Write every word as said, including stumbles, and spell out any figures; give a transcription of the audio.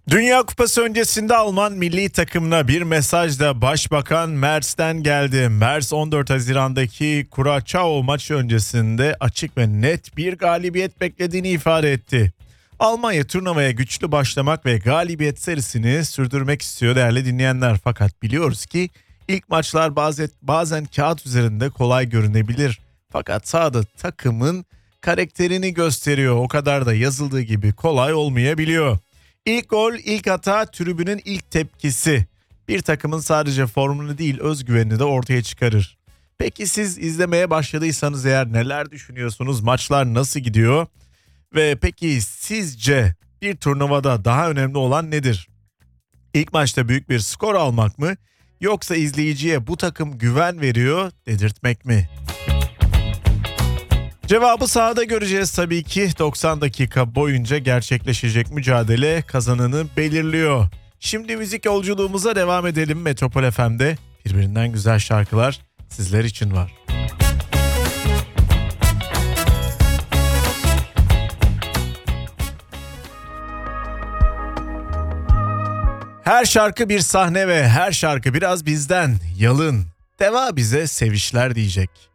Dünya Kupası öncesinde Alman milli takımına bir mesaj da Başbakan Merz'ten geldi. Merz on dört Haziran'daki Curaçao maçı öncesinde açık ve net bir galibiyet beklediğini ifade etti. Almanya turnuvaya güçlü başlamak ve galibiyet serisini sürdürmek istiyor değerli dinleyenler. Fakat biliyoruz ki ilk maçlar bazen, bazen kağıt üzerinde kolay görünebilir. Fakat sahada takımın karakterini gösteriyor. O kadar da yazıldığı gibi kolay olmayabiliyor. İlk gol, ilk hata, tribünün ilk tepkisi. Bir takımın sadece formunu değil özgüvenini de ortaya çıkarır. Peki siz izlemeye başladıysanız eğer neler düşünüyorsunuz? Maçlar nasıl gidiyor? Ve peki sizce bir turnuvada daha önemli olan nedir? İlk maçta büyük bir skor almak mı? Yoksa izleyiciye bu takım güven veriyor dedirtmek mi? Cevabı sahada göreceğiz tabii ki. doksan dakika boyunca gerçekleşecek mücadele kazananı belirliyor. Şimdi müzik yolculuğumuza devam edelim. Metropol F M'de birbirinden güzel şarkılar sizler için var. Her şarkı bir sahne ve her şarkı biraz bizden. Yalın, Deva bize sevişler diyecek.